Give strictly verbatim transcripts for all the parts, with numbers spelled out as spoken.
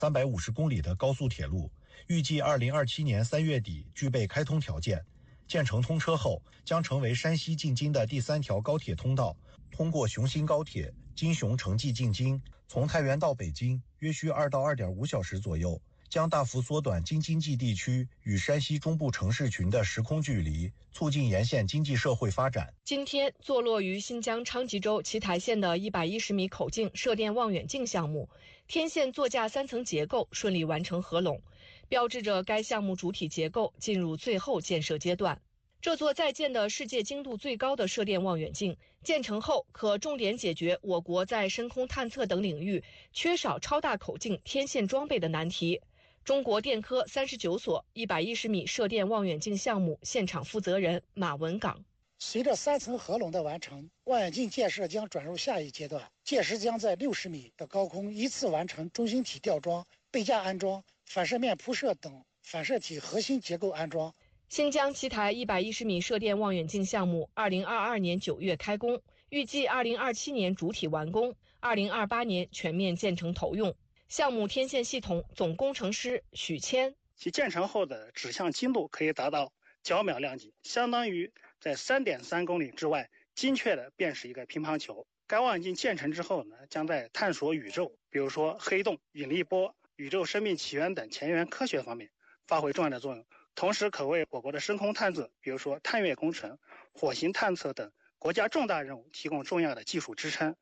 三百五十公里的高速铁路，预计二零二七年三月底具备开通条件。建成通车后，将成为山西进京的第三条高铁通道。通过雄新高铁金雄城际进京，从太原到北京约需二到二点五小时左右，将大幅缩短京津冀地区与山西中部城市群的时空距离，促进沿线经济社会发展。 今天，坐落于新疆昌吉州奇台县的一百一十米口径射电望远镜项目，天线座架三层结构顺利完成合拢，标志着该项目主体结构进入最后建设阶段。这座在建的世界精度最高的射电望远镜建成后，可重点解决我国在深空探测等领域缺少超大口径天线装备的难题。中国电科三十九所一百一十米射电望远镜项目现场负责人马文岗： 随着三层合拢的完成，望远镜建设将转入下一阶段，届时将在六十米的高空依次完成中心体吊装、背架安装、反射面铺设等反射体核心结构安装。 新疆奇台一百一十米射电望远镜项目二零二二年九月开工，预计二零二七年主体完工，二零二八年全面建成投用。项目天线系统总工程师许谦： 其建成后的指向精度可以达到角秒量级，相当于在 三点三公里之外精确的辨识一个乒乓球。该望远镜建成之后呢，将在探索宇宙，比如说黑洞、引力波、宇宙生命起源等前沿科学方面发挥重要的作用，同时可为我国的深空探测，比如说探月工程、火星探测等国家重大任务提供重要的技术支撑。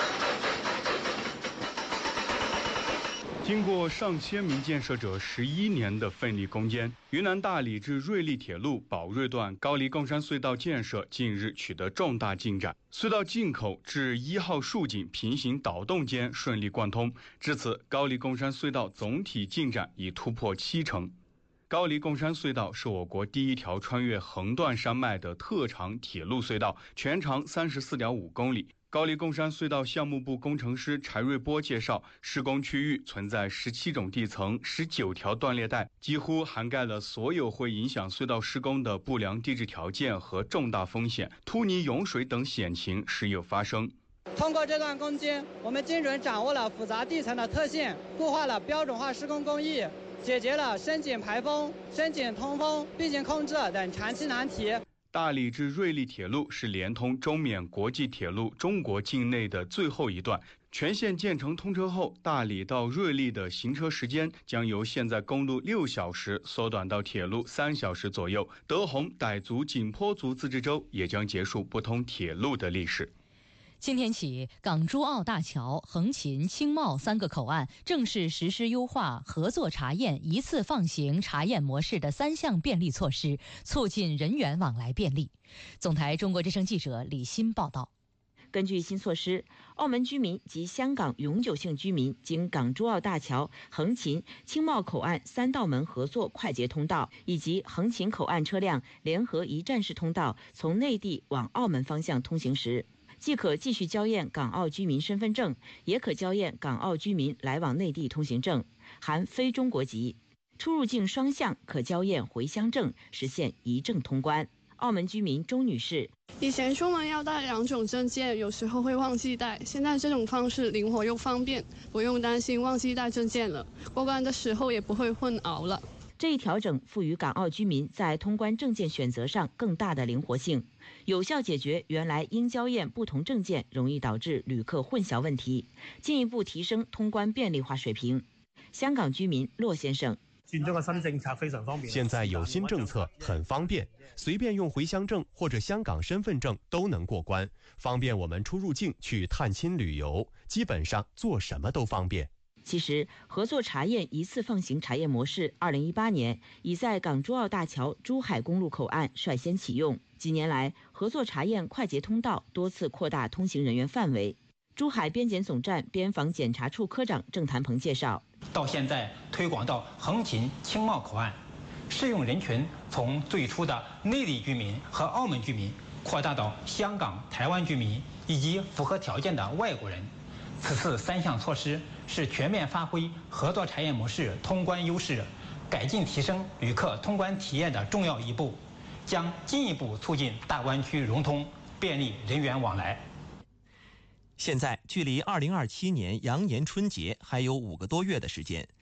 经过上千名建设者十一年的奋力攻坚，云南大理至瑞丽铁路宝瑞段高黎贡山隧道建设近日取得重大进展，隧道进口至一号竖井平行导洞间顺利贯通，至此高黎贡山隧道总体进展已突破七成。高黎贡山隧道是我国第一条穿越横断山脉的特长铁路隧道，全长 三十四点五公里。高黎贡山隧道项目部工程师柴瑞波介绍，施工区域存在十七种地层、十九条断裂带，几乎涵盖了所有会影响隧道施工的不良地质条件和重大风险，突泥涌水等险情时有发生。 通过这段攻坚，我们精准掌握了复杂地层的特性，固化了标准化施工工艺，解决了深井排风、深井通风、闭井控制等长期难题。 大理至瑞丽铁路是连通中缅国际铁路中国境内的最后一段，全线建成通车后，大理到瑞丽的行车时间将由现在公路六小时缩短到铁路三小时左右。德宏、傣族、景颇族自治州也将结束不通铁路的历史。 今天起，港珠澳大桥、横琴、青茂三个口岸正式实施优化合作查验一次放行查验模式的三项便利措施，促进人员往来便利。总台中国之声记者李欣报道。 根据新措施，澳门居民及香港永久性居民经港珠澳大桥、横琴、青茂口岸三道门合作快捷通道以及横琴口岸车辆联合一站式通道从内地往澳门方向通行时，既可继续交验港澳居民身份证，也可交验港澳居民来往内地通行证，含非中国籍。出入境双向可交验回乡证，实现一证通关。澳门居民钟女士： 以前出门要带两种证件，有时候会忘记带，现在这种方式灵活又方便，不用担心忘记带证件了，过关的时候也不会混淆了。 这一调整赋予港澳居民在通关证件选择上更大的灵活性，有效解决原来应交验不同证件容易导致旅客混淆问题，进一步提升通关便利化水平。香港居民骆先生： 新这个新政策非常方便， 现在有新政策很方便，随便用回乡证或者香港身份证都能过关，方便我们出入境去探亲旅游，基本上做什么都方便。 其实，合作查验一次放行查验模式，二零一八年已在港珠澳大桥珠海公路口岸率先启用。几年来，合作查验快捷通道多次扩大通行人员范围。珠海边检总站边防检查处科长郑谭鹏介绍， 到现在推广到横琴、青茂口岸，适用人群从最初的内地居民和澳门居民，扩大到香港、台湾居民以及符合条件的外国人。此次三项措施是全面发挥合作查验模式通关优势，改进提升旅客通关体验的重要一步，将进一步促进大湾区融通，便利人员往来。 现在距离二零二七年羊年春节还有五个多月的时间，